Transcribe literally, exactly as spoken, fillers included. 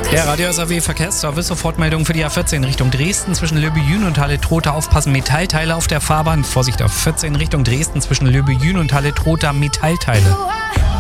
Der Radio S A W Verkehrsservice, Sofortmeldung für die A vierzehn Richtung Dresden zwischen Löbejün und Halle-Trotha. Aufpassen, Metallteile auf der Fahrbahn. Vorsicht, auf vierzehn Richtung Dresden zwischen Löbejün und Halle-Trotha, Metallteile.